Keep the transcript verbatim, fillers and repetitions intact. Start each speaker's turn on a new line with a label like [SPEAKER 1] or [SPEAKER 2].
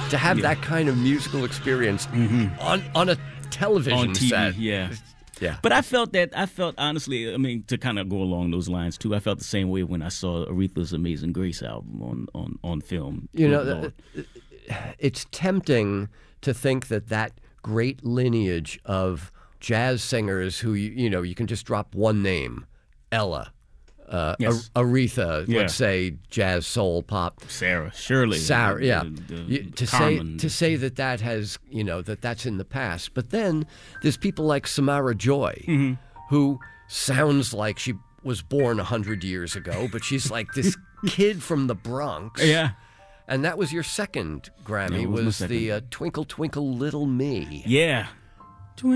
[SPEAKER 1] to have
[SPEAKER 2] Yeah.
[SPEAKER 1] that kind of musical experience
[SPEAKER 2] Mhm.
[SPEAKER 1] on on a television
[SPEAKER 2] On T V,
[SPEAKER 1] set.
[SPEAKER 2] yeah.
[SPEAKER 1] Yeah.
[SPEAKER 2] But I felt that, I felt, honestly, I mean, to kind of go along those lines, too, I felt the same way when I saw Aretha's Amazing Grace album on, on, on film.
[SPEAKER 1] You know,
[SPEAKER 2] Lord.
[SPEAKER 1] th- it's tempting to think that that great lineage of jazz singers who, you, you know, you can just drop one name, Ella, uh,
[SPEAKER 2] Yes.
[SPEAKER 1] A- Aretha,
[SPEAKER 2] Yeah.
[SPEAKER 1] let's say jazz, soul, pop.
[SPEAKER 2] Sarah, Shirley.
[SPEAKER 1] Sarah, yeah.
[SPEAKER 2] the- the-
[SPEAKER 1] You- to
[SPEAKER 2] Carmen.
[SPEAKER 1] say to say that that has, you know, that that's in the past. But then there's people like Samara Joy,
[SPEAKER 2] Mm-hmm.
[SPEAKER 1] who sounds like she was born a hundred years ago, but she's like this kid from the Bronx.
[SPEAKER 2] Yeah.
[SPEAKER 1] And that was your second Grammy,
[SPEAKER 2] Yeah, it was my
[SPEAKER 1] was,
[SPEAKER 2] second.
[SPEAKER 1] the uh, Twinkle Twinkle Little Me.
[SPEAKER 2] Yeah,